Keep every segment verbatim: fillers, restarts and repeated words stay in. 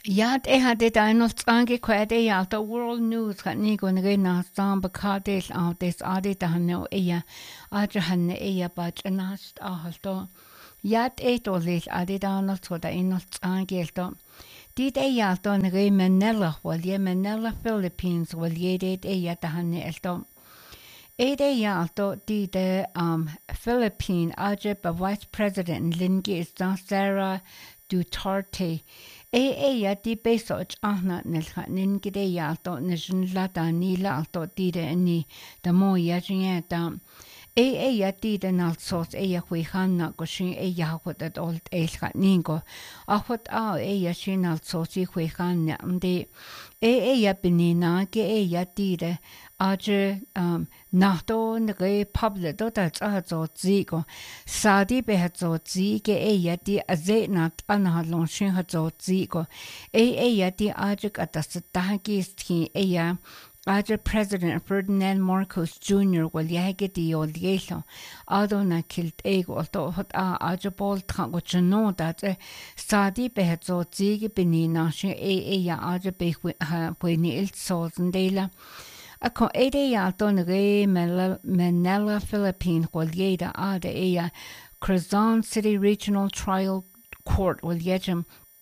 Ja, det har det der nog strange kvad det er der world news kan ni gå ned stan bekadel af det er det der han jo er at han er bare næst af halvt. Ja, det er dårligt at det der nok tror der er nok strange der. Det er ja der ned Manila, hvor je Manila Philippines, hvor je det er ja der han er der. Er det ja der det der um Philippine Ajib Vice President Linge Sarah Duterte. E e ya di beso ahna nelha ningide ya to nishin lata ni la to tire ni da mo ya jinya da e e ya di da nal sos e ya hui hanna go shin e ya hot at old e kha ningo a hot a e ya shin nal sos i hui hanna ndi e e ya binina ke e ya di de aje um nachto ne public do da za zo zi go sa di be ha zo zi ke e ya di aze na an ha long shin ha zo zi go e e ya di aje ka ta sa ta ki sti e ya aje President Ferdinand Marcos Junior wal ya ge di ol yelo ado na kilt e go to hot a aje bol tra go chno da ze sa di be ha zo zi ge binina shin e e ya aje be ha pwe ni il so zendela Ako ede ya don re Manila Philippine wal yeda ade eya Quezon City Regional Trial Court wal yejem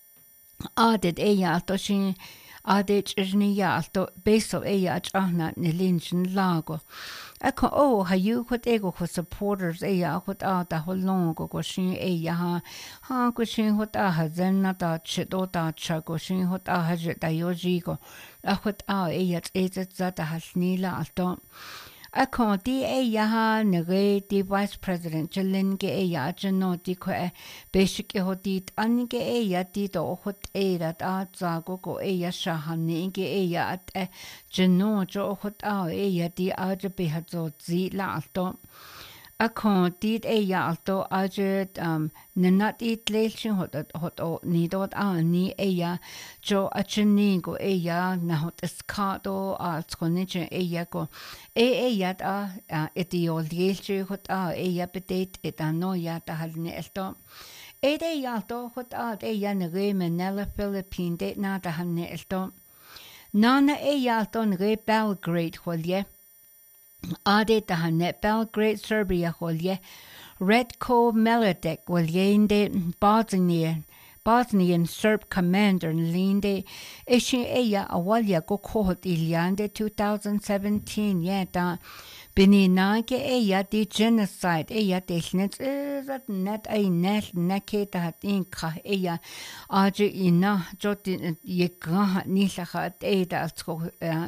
adet eya to shin adet jni ya to beso eya chahna nilinjin lago Ako o hayu hot ego for supporters eya hot a da holongo go shin eya ha ha go shin hot a hazen ta chido ta cha go shin hot a ha da yoji go a hot a eya ezet zata hasnila alto Ako di eya ha nge di vice president jelen ge eya jno di ko basic e hodit an ge eya di do hot e da ta za go go eya shahan ge eya at jno jo hot a eya di a je be ha zo zi la alto Ako dit eya alto aje um nenat it lelshin hot hot o ni dot a ni eya jo achni go eya na hot skado a skoniche eya go e eya ta etiol lelshin hot a eya betet etano ya ta halne elto e de ya to hot a eya ne Manila Philippine de na ta halne elto nana eya to ne Belgrade holye Ade tahanet Belgrade Serbia holye Redko Meledek walyende Bosnian Bosnian Serb commander linde ishi eya awalya go kohot ilyande twenty seventeen yeta bini nage eya di genocide eya delnet zat net ay net naketa hat inka eya aje ina jot yekha nilaha eda alsko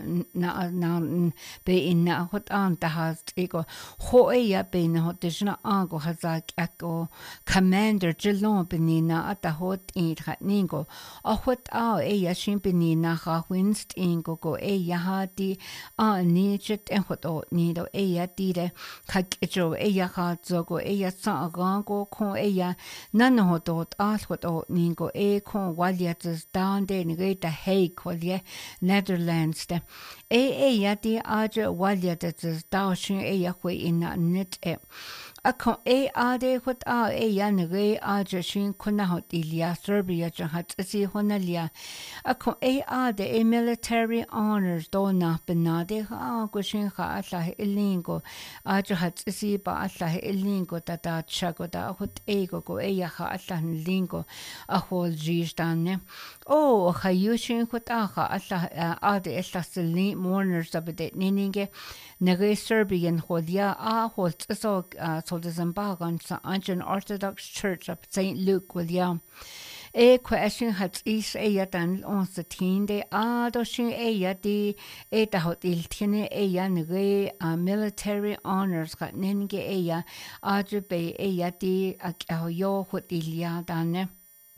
na na be ina hot an ta has ego ho eya be na hot jna ago hazak ako commander jelon bini na ata hot in ningo a hot a eya shin bini na ha winst ingo go eya hati a ni jet en hot o ni do eya tire kakejo eya ha zogo eya sa gango ko eya nan ho dot as hot o ningo e ko walya ts down de ni ta hey ko ye Netherlands de e eya ti aje walya ts down shin eya ko in net e Ako e ade hot a eya ne aje shin kuna hot ilia Serbia jahat si honalia Ako e ade e military honors do na benade ha go shin ha alla ilingo aje hat si ba alla ilingo ta ta chago da hot ego go eya ha alla lingo a hol jistane o ha yushin hot a ha alla ade alla sli mourners abede ninge ne Serbian holia a hol so so Zambagan sa Anglican Orthodox Church of Saint Luke William. E question hat is eya dan ons the teen de a do shin eya di e da hot il tiene eya ne a military honors gat nenge eya a je be eya di a yo hot ilia dan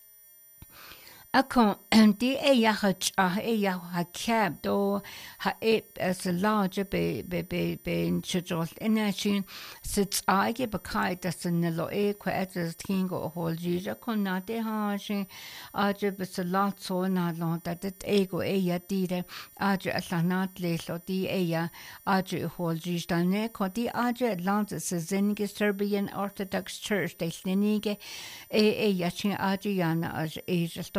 Ako di eya hat a eya ha cab do ha e as a large be be be be in chujol energy sits age be kai das ne lo e kwa as tingo hol jija konna de ha shi age be a lot so na lo that it ego eya di de age a lanat le lo di eya age hol jija ne ko di age Atlantis zinge Serbian Orthodox Church de nige e eya chin age yana age e sto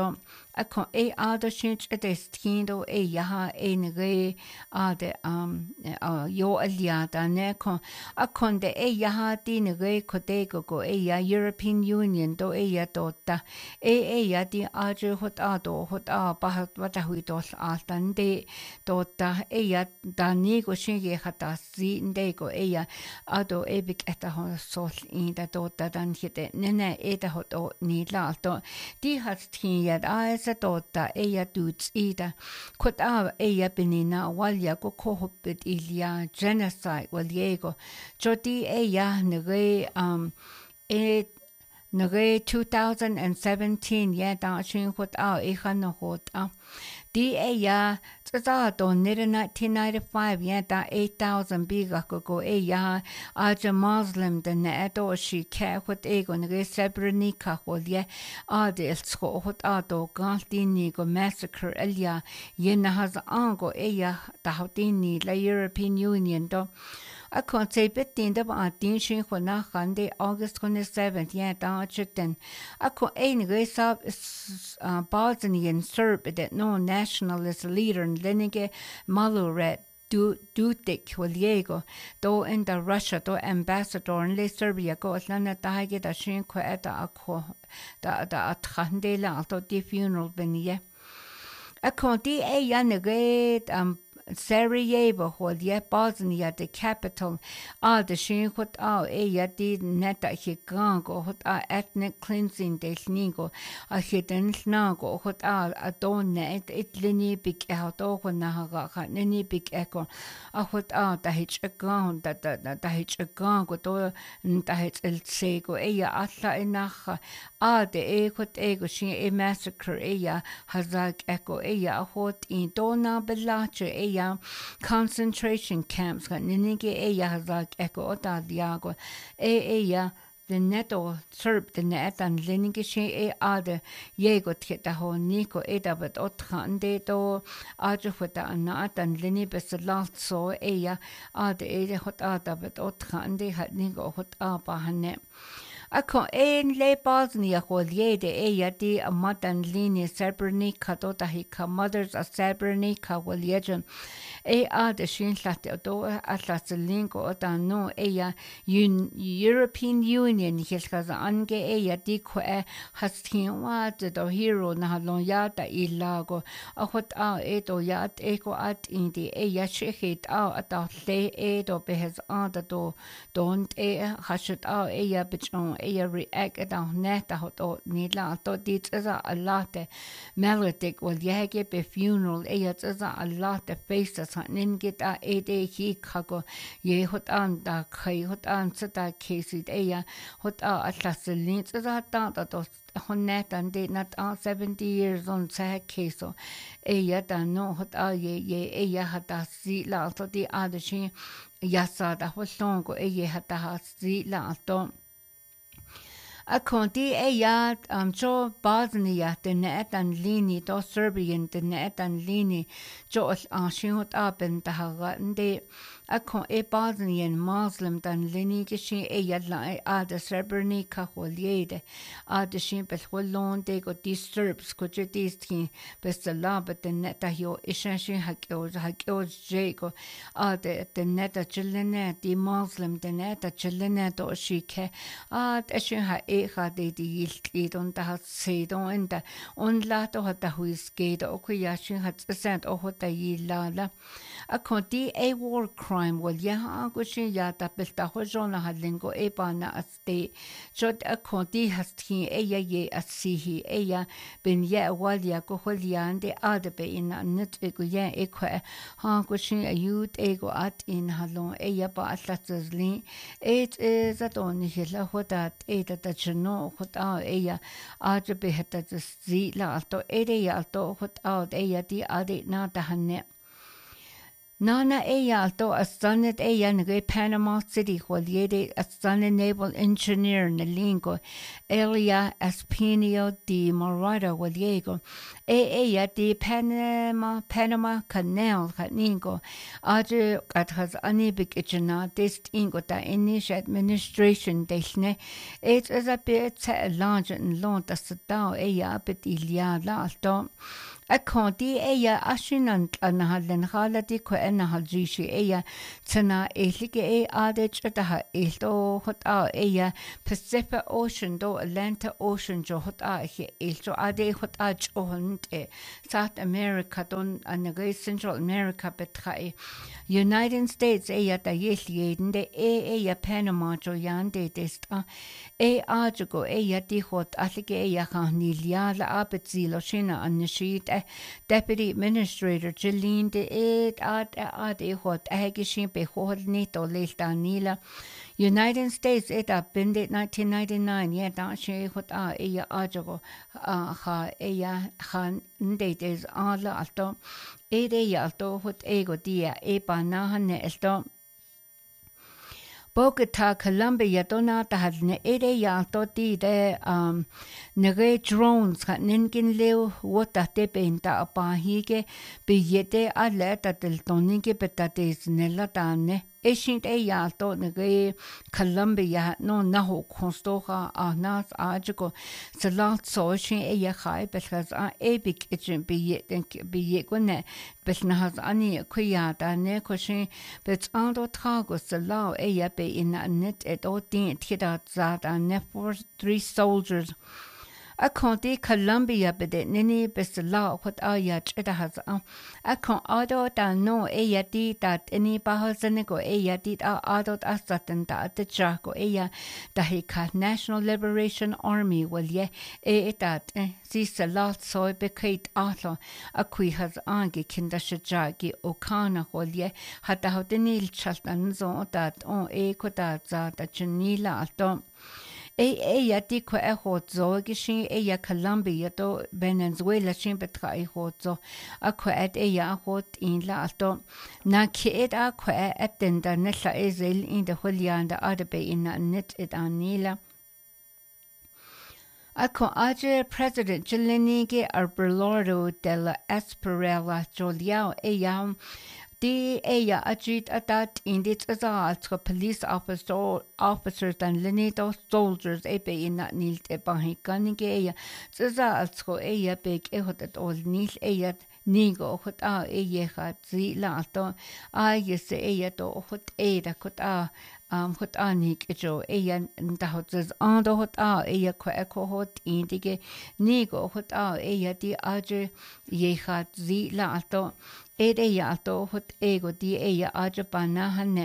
Akon e ada sint et estindo e yaha e nge ade um yo aliada ne kon akon de e yaha di nge kodego go e ya European Union do e ya tota e e ya di aju hot ado hot a bahat wata huidos altan de tota e ya dani go shinge hata si de go e ya ado e big eta ho sol in da tota dan hite nene e da hot o ni la to di hat tin ya a sa tota e ya duts ida kot a e ya benina walya go kohopit ilia genocide waliego jodi e ya nge um e nge two thousand seventeen ya da shin hot a e khan hot a di e ya tsa do nineteen ninety-five ya da eight thousand biga go go e ya a ja muslim de ne do shi ke hot e go nge Srebrenica hol ye a de sko hot a do galtini go massacre elia yen has ango e ya da hotini la European Union do a concept in the attention for na hande August twenty-seventh yeah da chicken a co ein resab uh, Bosnian Serb that no nationalist leader in Lenige Maluret du Dudik Waliego do in the Russia do ambassador in Serbia go lana daige da shin ko eta akko da da athandela alto di funeral benie a co di e yanege um Sarajevo hol ye Bosnia the capital a de shin hot a e ya di neta hi gango hot a ethnic cleansing de sningo a hidden snago hot a a don net itlini big out o na ga ga ni big echo a hot a da hich a gang da da da hich a gango do da hich el sego e ya alla inach a de e hot e go shin e massacre e ya hazak echo e ya hot in dona belache e ya concentration camps ga ninige e ya hazak echo ota diago e e ya the neto serb the net and linige she e ade yego tita ho niko e da bet otrande do ajo fota anat and lini bes last so e ya ade e hot ada bet otrande hat nigo hot aba hane Ako ein le Bosnia holiede e ya di a matan lini Srebrenica do tahika mothers of Srebrenica waliejon e a de shin late do a late lingo o da no e ya European Union hilkaza ange e ya di ko e hastin wa de do hero na halon ya da ilago a hot a e do ya e ko at in di e ya shehit a ata le e do behes a da do don't e hashet a e ya bichon e react down net hot ni la to dit is a lot melodic wal yege be funeral e is a lot faces nin get a e de hi khago ye hot an da khai hot an sata case e ya hot a atlaselin is a ta to honnet and did not seventy years on sa case e ya da no hot a ye ye e ya hata si la to di other shi ya sa da ho songo e ye hata si la to a conti e ya um jo Bosnia de net and lini do Serbian de net and lini jo an shot up in the hagande a con e Bosnian Muslim dan lini gishi e ya la a de Srebrenica holiede a de shin bel holon de go di Serbs ko je dis tin bes la but de net yo ishan shin hakyo hakyo jego a de de net a chilene di Muslim de net a chilene do shike a de shin ha e ga de di iltid und da hat se do in da und la do hat da huis geht o ku ya shin hat sent o hot da yi la la a conti a war crime wal ya go shin ya da bel da ho jona ha lingo e ba na asti jot a conti has ti e ya ye a si hi e ya ben ya wal ya go hol ya ande ade be in nit e go ya e kwa ha go shin a youth e go at in halon e ya ba atlatzli it is at on hi la hoda e da da no hot a e ya a je be heta zi la alto e de ya alto hot a e ya di ade na da hanne Nana Eyalto, a son at Eyanage, Panama City, Juliede, a son and naval engineer, Nalingo, Elia Espinio de Morada, Juliego, Eya de Panama, Panama Canal, Caningo, Aja at has anibik itchana, dist ingo da inish administration, Deshne, it is a bit large and long, the Sadao, Eya, bit Ilia, Lalto. Akon eya ashinant anahalen halati ko enahaljishi eya tana ehlike e adech ataha ehto hot a eya Pacific Ocean do Atlantic Ocean jo hot a he ehto ade hot a johont e South America don anagay Central America betrai United States eya ta yelien de e eya Panama jo yande desta e ajugo eya di hot ahlike eya khaniliya la abetzilo shina anishit Deputy Administrator Jeline de Ed Ad Ad Ehot Agishin Behod Nito Nila United States et a bendit nineteen ninety-nine yeah da she hot a eya ajogo ha eya han ndetes ala alto ede ya alto hot ego dia e banahane alto Bogota, Colombia, donata hadne ede ya toti de um nege drones hat ningin leo wota te benta apahige biyete aleta del toninge betates nella tane Eshint e ya to nege Colombia no naho konstoha anas ajugo salat so shin e ya khai because a epic itchen biyet biyet gune besnahas ani kuyada ne koshin bet ando trago salau e ya be in net et otin tida zada ne for three soldiers a conti Colombia bede nini besla what ayat it has a con ado da no e yati that any bahazanego e yati a adot asatan da the jaco e da hika National Liberation Army well ye e that si salat soy bekait atlo a qui has angi kindashajagi okana well ye hata hotenil chaltan zo that on e koda za da chinila atom E eya di ko e hozo gishin eya Colombia do Venezuela shin betra e hozo a ko et eya hot in la alto na ki et a ko et den da nella ezel in de holianda arbe in net et anila Ako aje President Jelenige Arbelardo de la Esperela Joliao eya Di eya ajit adat indit azal to police officer officers and linedo soldiers ebe in that nilt e bahi ganige eya azal to eya big ehot at all nil eya nigo hot a eya hat zi la to a yes eya to hot eda hot a um hot anik ejo eya ndahot az ando hot a eya ko eko hot indige nigo hot a eya di aje ye hat zi la to Ede yato hot ego di eya ajapana hane.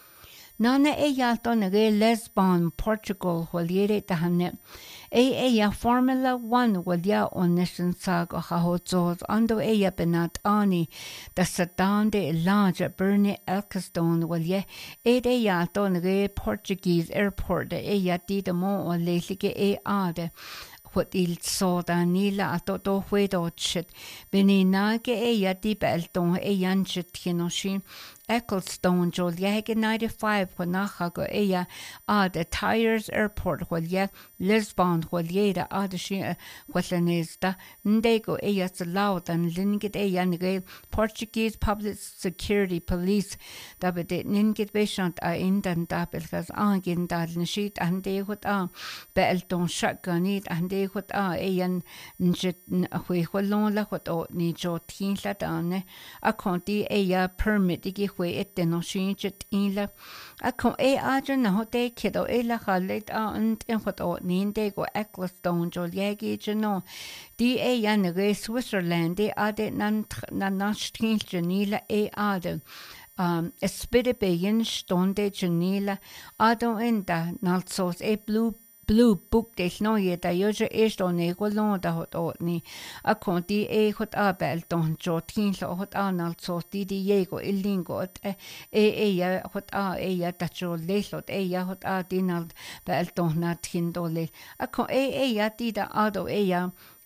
Nana e yato nage Lisbon, Portugal, waliere tahane. E eya Formula One walia onishin sag o hahozos ando eya benat ani da sadan de large Bernie Elkestone walie. Ede yato nage Portuguese airport de eya di de mo o lelige e ade. What il soda nila ato do huedo chit. Bini nage e yadi belton e yanchit hinoshin. Ecclestone jol yege ninety-five wanahago eya a the Tires Airport wal Lisbon wal yeda a the shi walanesta ndego eya salao dan lingit eya nge Portuguese Public Security Police da bede ningit beshant a indan da belgas angin da nshit ande hot a belton shotgunit ande hot a eyan njit hwe holon la hot o ni jo tin la dane a konti eya permit igi et no shinjit ila a kon e aja na hote kido e la khalet a ant en hot o ninde go Ecclestone jol yegi jeno di e yan re Switzerland de ade nan nan nashtin janila e ade um espede beyin stonde janila ado enda nalsos e blue Blue book de noye da yoje esto ne golon da hot otni a konti e hot abel don jotin lo hot anal so di di yego ilingo e e ya hot a e ya da jo le lot e ya hot a dinal bel don na tindole a ko e e ya di da ado e ya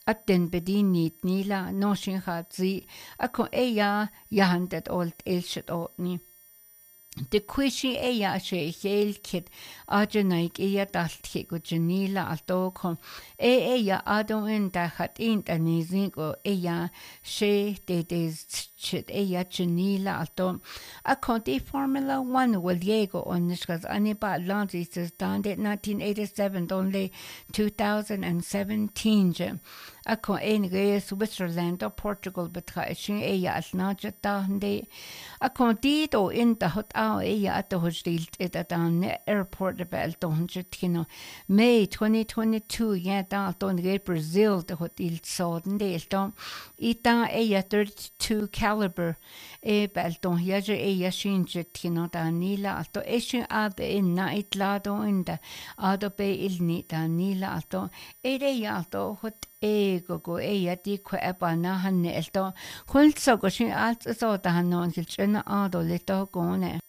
at den bedinit nila noshin khatzi ako eya yahandet olt elshet otni. De quishi eya she hel kit ajenaik eya daltki go janila alto kom e eya ado in da hat in da nizingo eya she de de chit eya janila alto a conti formula one will yego on this cause aniba lanzi says dande nineteen eighty-seven only two thousand seventeen je a con en Switzerland or Portugal betrashin eya asnaja dande a conti do in da hot eya at the hostil at the airport about hundred kino May twenty twenty-two yeah that on the Brazil the hotel saw the don ita eya thirty-two caliber e belton yaje eya shinje kino da nila alto eshin ad in night lado in the adobe ilni da nila alto ere alto hot ego go eya di ko ebana hanne alto kulso go shin alt so da hanon gilchena ado leto gone